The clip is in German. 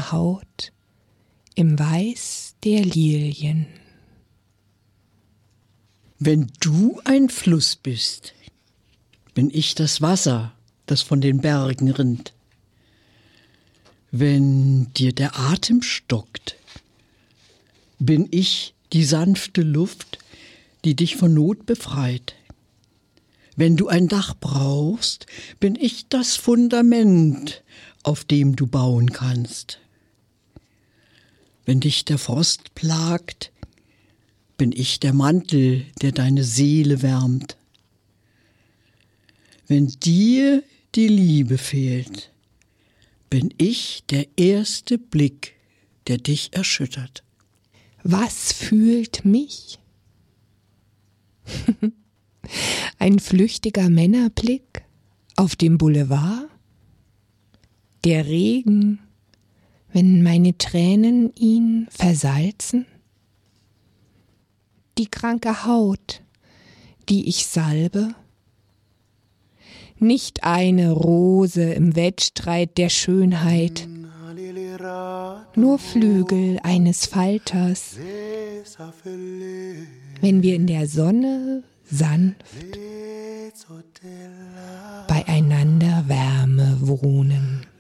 meiner Haut im Weiß der Lilien. Wenn du ein Fluss bist, bin ich das Wasser, das von den Bergen rinnt. Wenn dir der Atem stockt, bin ich die sanfte Luft, die dich von Not befreit. Wenn du ein Dach brauchst, bin ich das Fundament, auf dem du bauen kannst. Wenn dich der Frost plagt, bin ich der Mantel, der deine Seele wärmt. Wenn dir die Liebe fehlt, bin ich der erste Blick, der dich erschüttert. Was fühlt mich? Ein flüchtiger Männerblick auf dem Boulevard? Der Regen, wenn meine Tränen ihn versalzen? Die kranke Haut, die ich salbe? Nicht eine Rose im Wettstreit der Schönheit, nur Flügel eines Falters, wenn wir in der Sonne sanft beieinander Wärme wohnen.